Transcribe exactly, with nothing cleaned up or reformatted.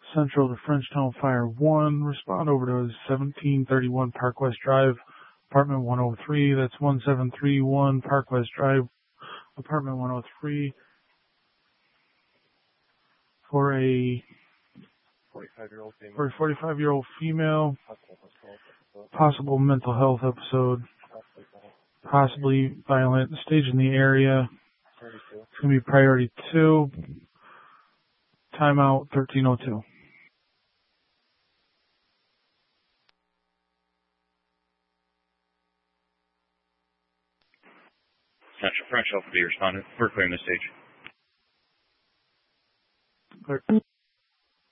Central to Frenchtown Fire one. Respond over to seventeen thirty-one Park West Drive, apartment one oh three. That's one seven three one Park West Drive, apartment one oh three. For a forty-five-year-old female. For a forty-five-year-old female. Possible mental health episode. Possibly violent. Stage in the area. It's going to be priority two. Timeout thirteen oh two. Central French Alpha B responded. We're clearing the stage. Clear.